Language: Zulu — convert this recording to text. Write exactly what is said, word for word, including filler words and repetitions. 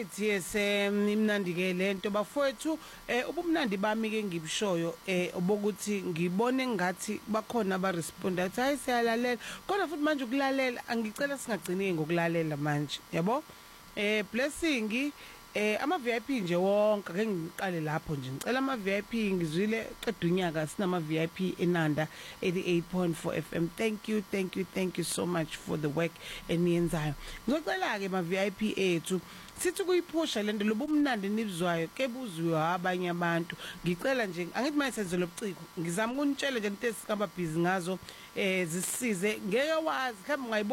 Alright, yes, um imnandi ke lento bafowethu eh ubumnandi bami ke ngibishoyo eh obokuthi ngibone ngathi bakhona aba responda athi hayi siyalalela kodwa futhi manje ukulalela angicela singagcini ngokulalela manje yabo eh blessing eh ama V I P nje wonke ake ngiqale lapho nje ngicela ama V I P ngizwile qedwe unyaka sinama V I P eNanda eighty-eight point four F M. Thank you, thank you, thank you so much for the work eniyenzayo. Ngizocela ke ma V I P ethu sithi kuyiphusha lento lobumnandi nibizwayo kebuzwe abanye abantu. Ngicela nje angithi mayisenze lobuciko ngizama ukunitshela nje into esikaba busy ngazo eh zisize ngeke wazi mhlawumbe